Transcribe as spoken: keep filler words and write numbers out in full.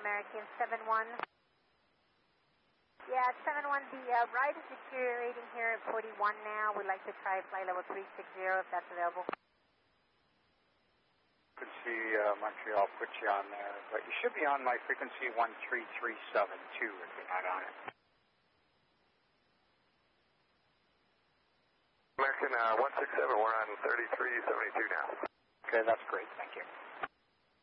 American seven one. Yeah, seven one, the uh, ride is deteriorating here at forty-one now. We'd like to try flight level three six zero if that's available. Frequency uh, Montreal put you on there, but you should be on my frequency one three three seven two if you're not on it. American uh, one six seven, we're on thirty-three seventy-two now. Okay, that's great. Thank you.